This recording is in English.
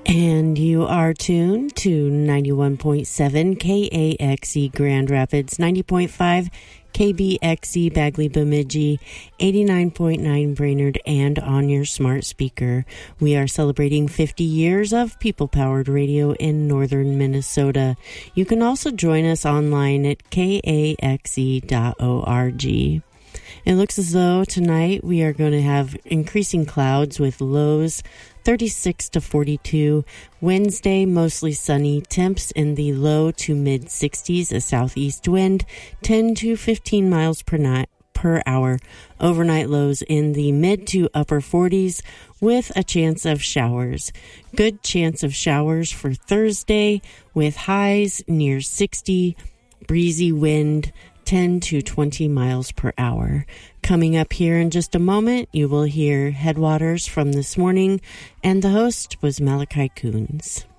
And you are tuned to 91.7 KAXE Grand Rapids, 90.5 KBXE Bagley Bemidji, 89.9 Brainerd, and on your smart speaker. We are celebrating 50 years of people-powered radio in northern Minnesota. You can also join us online at kaxe.org. It looks as though tonight we are going to have increasing clouds with lows 36 to 42. Wednesday, mostly sunny. Temps in the low to mid 60s. A southeast wind, 10 to 15 miles per hour. Overnight lows in the mid to upper 40s with a chance of showers. Good chance of showers for Thursday with highs near 60. Breezy wind, 10 to 20 miles per hour. Coming up here in just a moment, you will hear Headwaters from this morning, and the host was Malachi Coons.